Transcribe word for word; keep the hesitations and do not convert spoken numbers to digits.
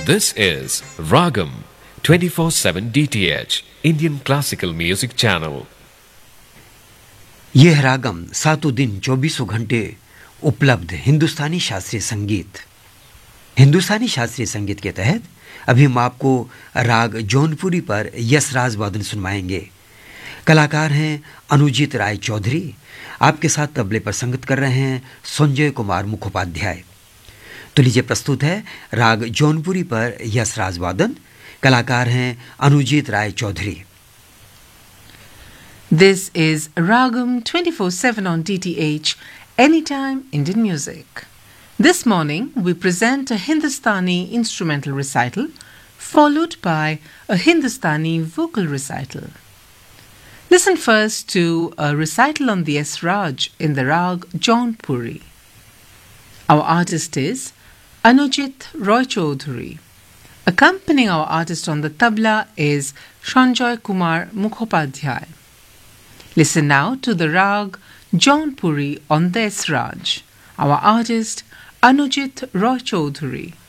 This is Ragam twenty-four seven D T H Indian Classical Music Channel. यह रागम सातों दिन चौबीसों घंटे उपलब्ध हिंदुस्तानी शास्त्रीय संगीत। हिंदुस्तानी शास्त्रीय संगीत के तहत अभी हम आपको राग जौनपुरी पर यसराज वादन सुनवाएंगे। कलाकार हैं अनुजीत राय चौधरी। आपके साथ तबले पर संगत कर रहे हैं संजय कुमार मुखोपाध्याय। तो लीजिए प्रस्तुत है राग जौनपुरी पर यसराज वादन। कलाकार हैं अनुजीत राय Chaudhary. This is Ragam twenty-four seven on D T H, Anytime Indian Music. This morning we present a Hindustani instrumental recital followed by a Hindustani vocal recital. Listen first to a recital on the Esraj in the Rag Jaunpuri. Our artist is Anujit Roy Chaudhary. Accompanying our artist on the tabla is Sanjay Kumar Mukhopadhyay. Listen now to the Rag Jaunpuri on the Esraj. Our artist Anujit Roy Chaudhary.